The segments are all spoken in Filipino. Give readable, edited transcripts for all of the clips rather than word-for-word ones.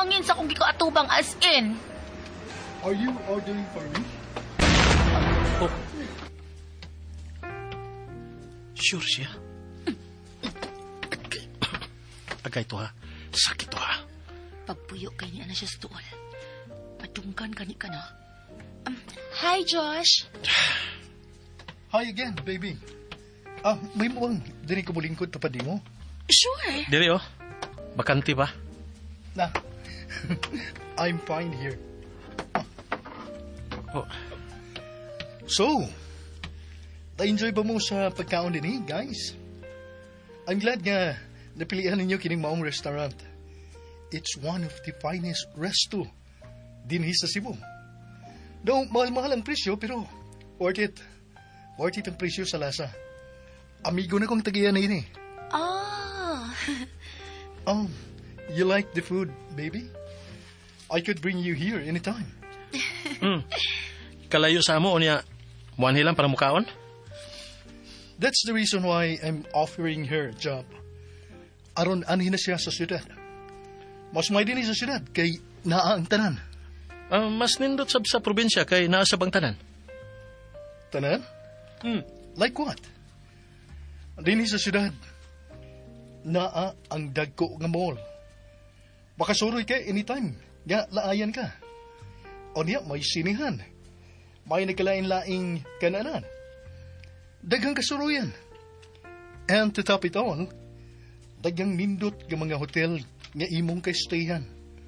hangin sa kong gikaatubang as in. Are you ordering for me? Oh. Sure siya? Agay to ha. Sakit to ha. Pagpuyo kay niya na siya sa tuol. Padungkan ka ni ka na. Hi, Josh. Hi again, baby. May muwang diri ko mulingkod tapad mo. Sure. Diri oh. Bakante ba? Nah, I'm fine here. Oh. So, na-enjoy ba mo sa pagkaon din guys? I'm glad nga napilihan ninyo kining maong restaurant. It's one of the finest resto din sa Cebu. Though mahal-mahal ang presyo, pero worth it. Worth it ang presyo sa lasa. Amigo na kong tagiyan na yun eh. You like the food, baby? I could bring you here anytime. Kalayo sa amo, niya, muanhi lang para mukaon? That's the reason why I'm offering her a job. Aron anhin na siya sa syudad. Mas may din sa syudad kay naa ang tanan. Mas nindot sa probinsya kay naa sa bangtanan. Tanan? Like what? Din sa syudad, naa ang dagko nga mall. Baka suroy ka anytime. Nga, laayan ka. O niya, may sinihan. May nagkalain-laing kananan. Daghang kasuroyan. And to top it all, daghang nindot ng mga hotel nga imong kay stayhan.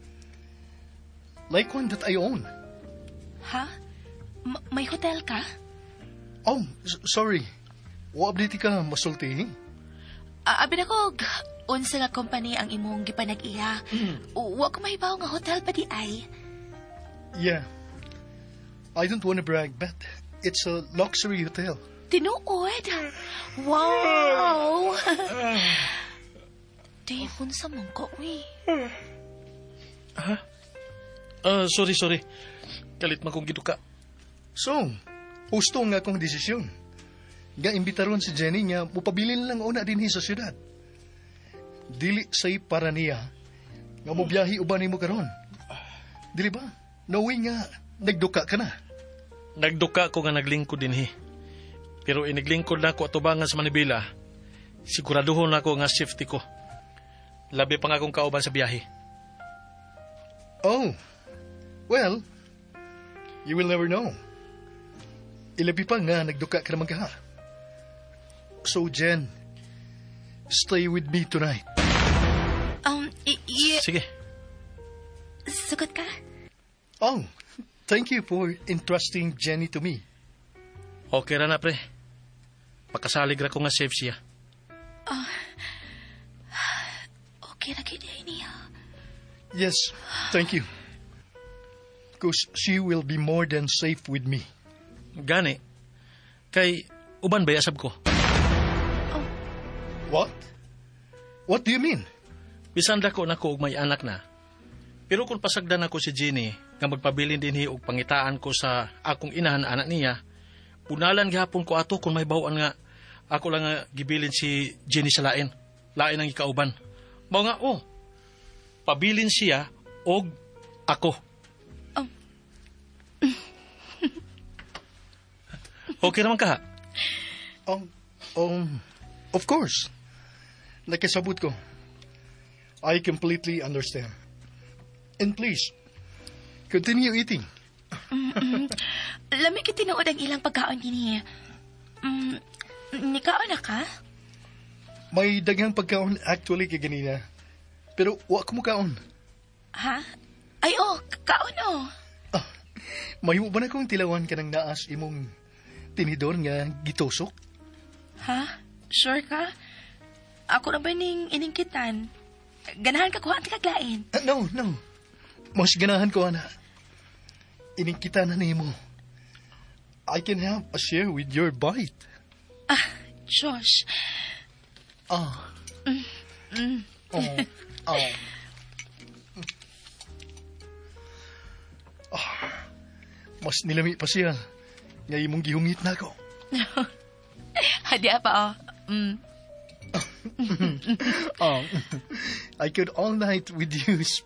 Like one that I own. Ha? May hotel ka? Oh, sorry. Wa-update ka masulti. Abi na ko, unsa nga company ang imong gipanag-iya. Wa ko mahibaw nga hotel pa di ay. Yeah. I don't want to brag, but it's a luxury hotel. Tinuod? Wow! Dayhon sa mongko, we. Ha? Sorry. Kalit man kong giduka. So, husto nga akong desisyon. Nga imbitaron si Jenny nga mupabilin lang una din sa syudad. Dili say para niya nga mobiyahe uban nimo karon. Dili ba? Knowing nga nagduka ka na. Nagduka ko nga naglingkod dinhi. Pero iniglingkod na ko atubangan sa Manibela. Siguraduhon ako nga safety ko. Labi pa nga akong kauban sa biyahe. Oh, well, you will never know. Ilabi pa nga nagduka ka naman ka ha. So, Jen, stay with me tonight. Sige. Sagot ka? Oh, thank you for entrusting Jenny to me. Okay ra na, pre. Pakasalig ra ko nga safe siya. Okay ra gid niya. Yes, thank you. Because she will be more than safe with me. Gani. Kay uban ba asab ko? What? What do you mean? Bisan dako nako og may anak na. Pero kung pasagdan ako si Jenny nga magpabilin dinhi og pangitaan ko sa akong inahan anak niya, punalan gihapon ko ato kung may bawaan nga ako lang nga gibilin si Jenny sa lain. Lain ang ikauban. Mao nga pabilin siya og ako. Okay naman ka? Of course. Nakasabot ko. I completely understand. And please, continue eating. Lami ka tinuod ang ilang pagkaon din nikaon na ka? May daghang pagkaon actually kay ganina. Pero wa ko mo kaon. Ha? Ay, kaon Mahimo ba na kong tilawan ka ng naas imong tinidor nga gitusok? Ha? Sure ka? Ako na ba iningkitan? Ganahan ka kuha ang tikaglain? No. Mas ganahan ko, ana. Iningkita na nimo. I can have a share with your bite. Josh. Mas nilami pa siya. Ngayon mong gihungit na ako. Hadi pa, I could all night with you